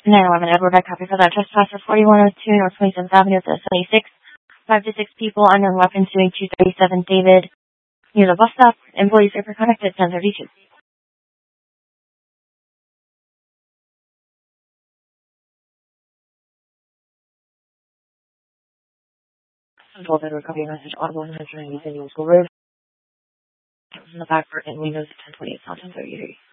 911 Edward, I copy for that. Trespasser 4102 North 27th Avenue, the 76. 5 to 6 people, unknown weapons, doing 237 David, near the bus stop. Employees are connected, 1032. I'm told Edward, copy a message, audible, and mentioning using School Road. In the back for in Windows 1028, not 1033.